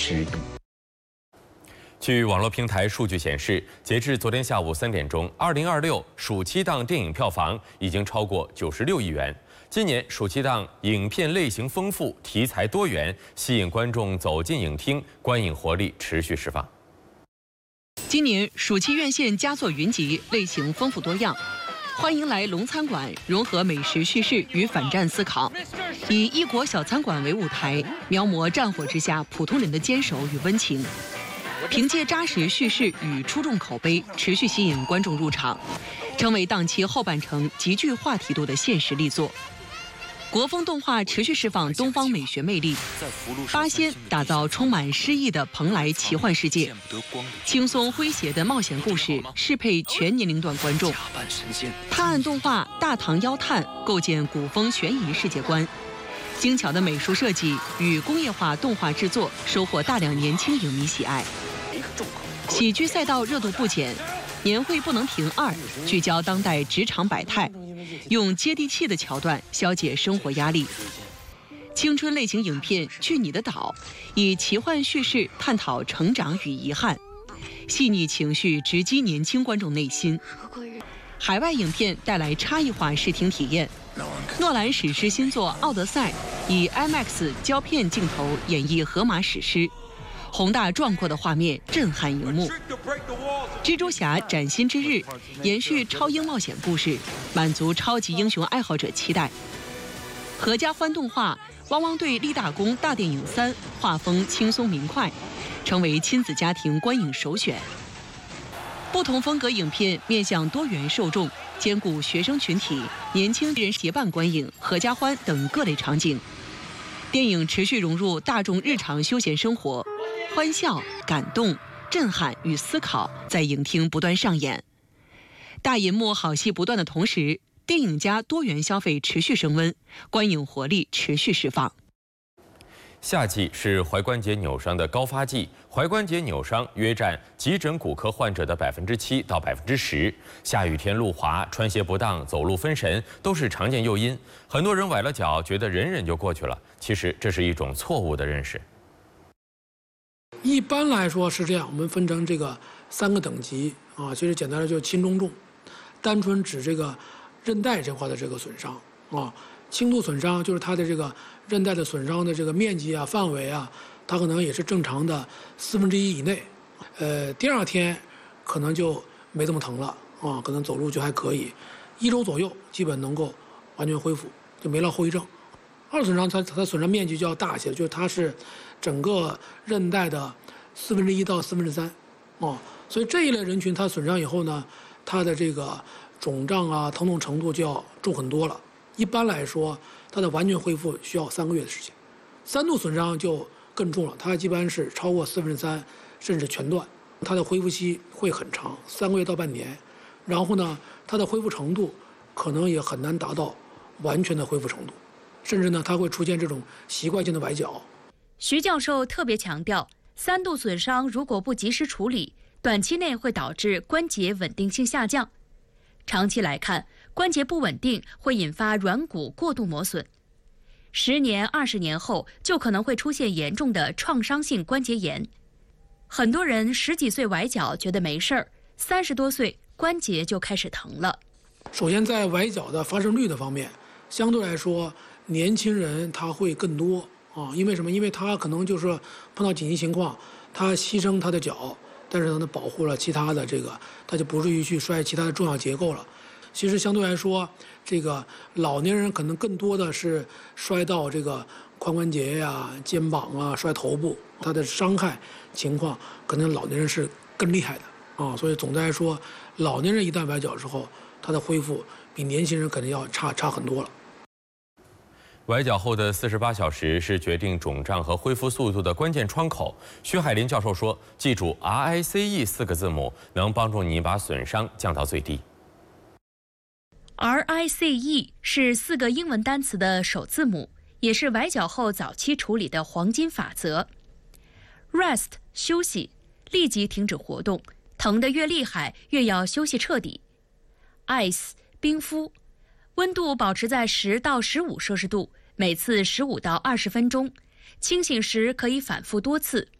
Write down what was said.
10度。 据网络平台数据显示，截至昨天下午3点钟，2026暑期档电影票房已经超过96亿元。今年暑期档影片类型丰富，题材多元，吸引观众走进影厅，观影活力持续释放。 今年暑期院线佳作云集，类型丰富多样。欢迎来龙餐馆，融合美食叙事与反战思考，以异国小餐馆为舞台，描摹战火之下普通人的坚守与温情。凭借扎实叙事与出众口碑，持续吸引观众入场，成为档期后半程极具话题度的现实力作。国风动画持续释放东方美学魅力，八仙打造充满诗意的蓬莱奇幻世界，轻松诙谐的冒险故事适配全年龄段观众。探案动画《大唐妖探》构建古风悬疑世界观，精巧的美术设计与工业化动画制作收获大量年轻影迷喜爱。喜剧赛道热度不减，年会不能停2聚焦当代职场百态，用接地气的桥段消解生活压力。青春类型影片《去你的岛》以奇幻叙事探讨成长与遗憾，细腻情绪直击年轻观众内心。海外影片带来差异化视听体验，诺兰史诗新作《奥德赛》以 IMAX 胶片镜头演绎荷马史诗，宏大壮阔的画面震撼荧幕。蜘蛛侠崭新之日延续超英冒险故事，满足超级英雄爱好者期待。合家欢动画《汪汪队立大功大电影3》画风轻松明快，成为亲子家庭观影首选。不同风格影片面向多元受众，兼顾学生群体、年轻人结伴观影、合家欢等各类场景。电影持续融入大众日常休闲生活，欢笑、感动、震撼与思考在影厅不断上演。大银幕好戏不断的同时，电影加多元消费持续升温，观影活力持续释放。 夏季是踝关节扭伤的高发季，踝关节扭伤约占急诊骨科患者的7%到10%。下雨天路滑、穿鞋不当、走路分神都是常见诱因。很多人崴了脚，觉得忍忍就过去了，其实这是一种错误的认识。 一般来说是这样，我们分成这个3个等级啊，其实简单的就是轻中重，单纯指这个韧带这块的这个损伤啊。轻度损伤就是它的这个韧带的损伤的这个面积啊、范围啊，它可能也是正常的1/4以内。第2天可能就没这么疼了啊，可能走路就还可以，1周左右基本能够完全恢复，就没了后遗症。2损伤它损伤面积就要大一些，就是它是整个韧带的1/4到3/4啊，所以这一类人群它损伤以后呢，它的这个肿胀啊、疼痛程度就要重很多了。一般来说，它的完全恢复需要3个月的时间。3度损伤就更重了，它一般是超过3/4，甚至全断。它的恢复期会很长，3个月到半年。然后呢，它的恢复程度可能也很难达到完全的恢复程度，甚至呢，它会出现这种习惯性的崴脚。 徐教授特别强调，3度损伤如果不及时处理，短期内会导致关节稳定性下降。长期来看，关节不稳定会引发软骨过度磨损，10年、20年后就可能会出现严重的创伤性关节炎。很多人10几岁崴脚觉得没事儿，30多岁关节就开始疼了。 首先，在崴脚的发生率的方面，相对来说，年轻人他会更多啊，因为什么？因为他可能就是碰到紧急情况，他牺牲他的脚，但是呢，保护了其他的这个，他就不至于去摔其他的重要结构了。其实相对来说，这个老年人可能更多的是摔到这个髋关节呀、肩膀啊、摔头部，他的伤害情况可能老年人是更厉害的啊。所以总的来说，老年人一旦崴脚之后，他的恢复比年轻人可能要差很多了。 崴脚后的48小时是决定肿胀和恢复速度的关键窗口。薛海林教授说，记住 RICE 4个字母，能帮助你把损伤降到最低。 RICE 是4个英文单词的首字母，也是崴脚后早期处理的黄金法则。Rest 休息，立即停止活动，疼得越厉害越要休息彻底。Ice 冰敷，温度保持在10到15摄氏度，每次15到20分钟，清醒时可以反复多次。